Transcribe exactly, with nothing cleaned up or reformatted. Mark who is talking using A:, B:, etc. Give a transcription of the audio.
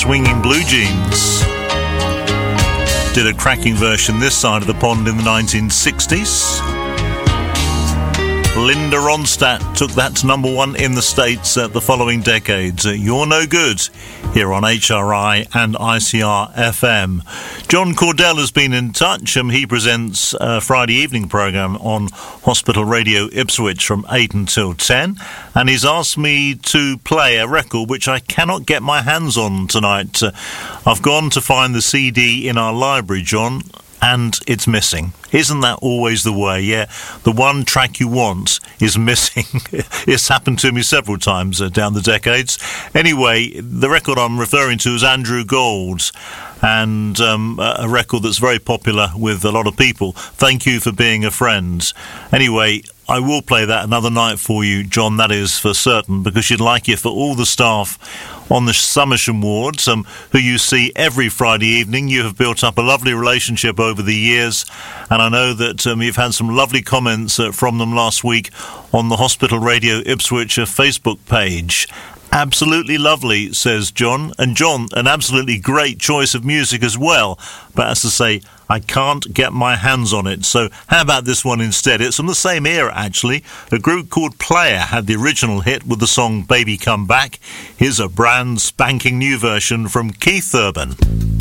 A: Swinging Blue Jeans did a cracking version this side of the pond in the nineteen sixties. Linda Ronstadt took that to number one in the States uh, the following decades. Uh, You're No Good here on H R I and I C R F M. John Cordell has been in touch. Um, he presents a Friday evening programme on Hospital Radio Ipswich from eight until ten, and he's asked me to play a record which I cannot get my hands on tonight. Uh, I've gone to find the C D in our library, John, and it's missing. Isn't that always the way? Yeah, the one track you want is missing. It's happened to me several times uh, down the decades. Anyway, the record I'm referring to is Andrew Gold, and um, a record that's very popular with a lot of people. Thank You for Being a Friend. Anyway, I will play that another night for you, John, that is for certain, because you'd like it for all the staff on the Somersham wards, um, who you see every Friday evening. You have built up a lovely relationship over the years, and I know that um, you've had some lovely comments uh, from them last week on the Hospital Radio Ipswich uh, Facebook page. Absolutely lovely, says John. And John, an absolutely great choice of music as well. But as I say, I can't get my hands on it. So how about this one instead? It's from the same era, actually. A group called Player had the original hit with the song Baby Come Back. Here's a brand spanking new version from Keith Urban.